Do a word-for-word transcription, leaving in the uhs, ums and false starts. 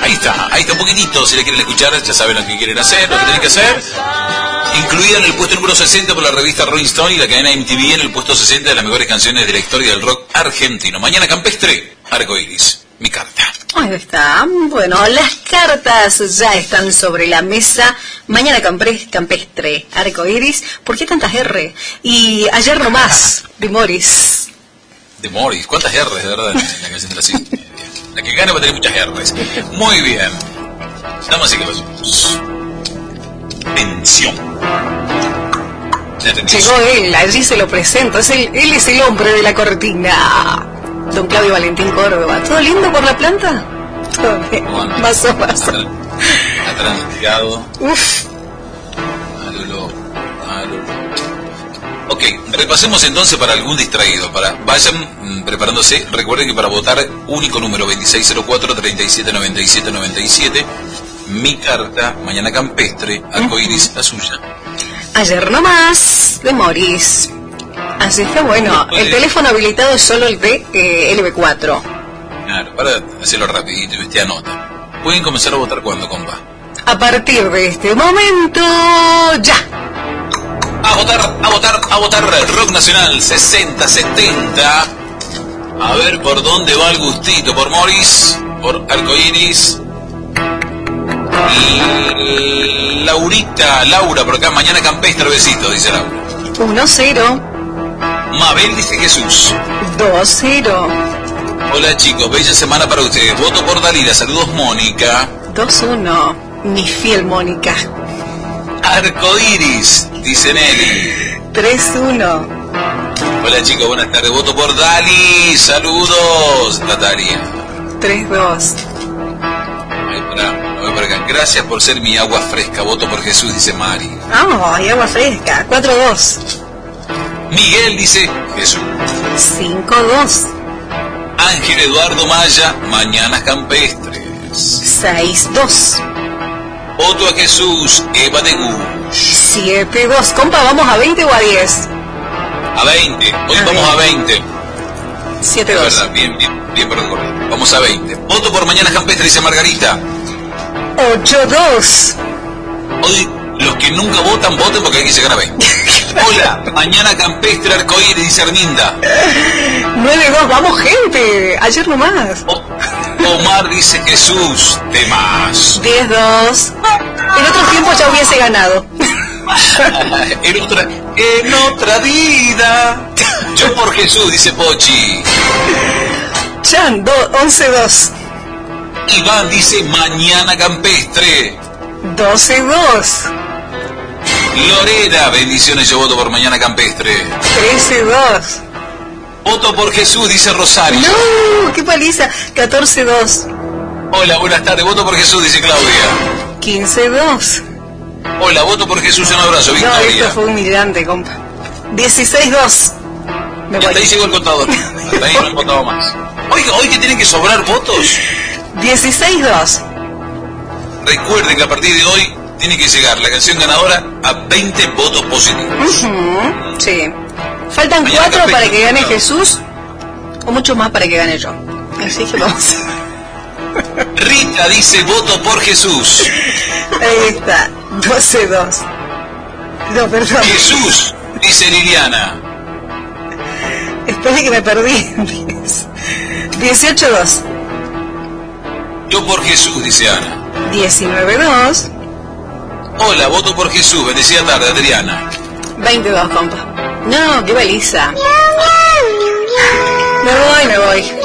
Ahí está, ahí está un poquitito. Si le quieren escuchar, ya saben lo que quieren hacer, lo que tienen que hacer. Incluida en el puesto número sesenta por la revista Rolling Stone y la cadena M T V en el puesto sesenta de las mejores canciones de la historia del rock argentino. Mañana Campestre, Arcoiris, mi carta. Ahí está. Bueno, las cartas ya están sobre la mesa. Mañana campre, Campestre, Arcoiris. ¿Por qué tantas R? Y ayer nomás, de Morris. De Morris, ¿cuántas R's de verdad en la canción de la cita? La que gane va a tener muchas R's. Muy bien. Damas y caballeros. Tensión. Llegó él, allí se lo presento. Es el, él es el hombre de la cortina. Don Claudio Valentín Córdoba. ¿Todo lindo por la planta? Todo bien. Bueno, más o más. Atranstigado. Uf. Alolo. Alolo. Ok, repasemos entonces para algún distraído. Para Vayan mmm, preparándose. Recuerden que para votar, único número veintiséis cero cuatro, treinta y siete noventa y siete noventa y siete. Mi carta, Mañana Campestre, Arcoiris, la suya. Ayer nomás, de Morris. Así que bueno, el teléfono habilitado es solo el de eh, L B cuatro. Claro, para hacerlo rapidito y usted anota. ¿Pueden comenzar a votar cuándo, compa? A partir de este momento, ya. A votar, a votar, a votar. Rock Nacional sesenta setenta. A ver por dónde va el gustito. Por Morris, por Arcoiris. Y Laurita, Laura, por acá, Mañana Campestre, besito, dice Laura. uno cero. Mabel dice Jesús. dos cero. Hola chicos, bella semana para ustedes. Voto por Dalila, saludos Mónica. dos uno. Mi fiel Mónica. Arcoiris, dice Nelly. tres uno. Hola chicos, buenas tardes. Voto por Dali, saludos Natalia. tres dos. Ay, pará, voy por acá. Gracias por ser mi agua fresca. Voto por Jesús, dice Mari. Ah, y agua fresca. cuatro dos. Miguel dice Jesús. cinco dos. Ángel Eduardo Maya, Mañanas Campestres. seis dos. Voto a Jesús, Eva de Gush. siete dos. Compa, ¿vamos a veinte o a diez? A veinte, hoy a vamos veinte. a veinte. siete Es dos. verdad, bien, bien, bien por recorrer. Vamos a veinte. Voto por Mañanas Campestres, dice Margarita. ocho dos. Hoy los que nunca votan, voten porque hay que llegar a veinte. Hola, Mañana Campestre, Arcoíris, dice Arminda. nueve dos, vamos gente. Ayer nomás. O Omar dice Jesús, de más. diez dos. En otro tiempo ya hubiese ganado. en, otra, en otra vida. Yo por Jesús, dice Pochi. Chan, once dos. Iván dice Mañana Campestre. doce dos. Lorena, bendiciones, yo voto por Mañana Campestre. trece dos. Voto por Jesús, dice Rosario. No, qué paliza. catorce dos. Hola, buenas tardes, voto por Jesús, dice Claudia. quince dos. Hola, voto por Jesús, un abrazo, Victoria. No, esto fue humillante, compa. dieciséis dos. Me voy. Hasta ahí llegó el contador. Hasta ahí no he contado más. Oiga, hoy que tienen que sobrar votos. dieciséis dos. Recuerden que a partir de hoy tiene que llegar la canción ganadora a veinte votos positivos. Uh-huh. Sí. Faltan Mañana cuatro Campestre, para que gane no. Jesús o mucho más para que gane yo. Así que vamos. Rita dice voto por Jesús. Ahí está. doce dos. No, perdón. Jesús, dice Liliana. Espera que me perdí. dieciocho dos. Yo por Jesús, dice Ana. diecinueve dos. Hola, voto por Jesús. Bendecida tarde, Adriana. veintidós, compa. No, qué baliza. Me voy, me voy.